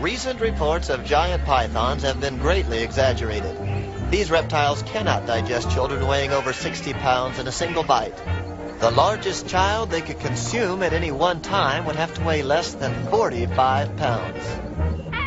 Recent reports of giant pythons have been greatly exaggerated. These reptiles cannot digest children weighing over 60 pounds in a single bite. The largest child they could consume at any one time would have to weigh less than 45 pounds.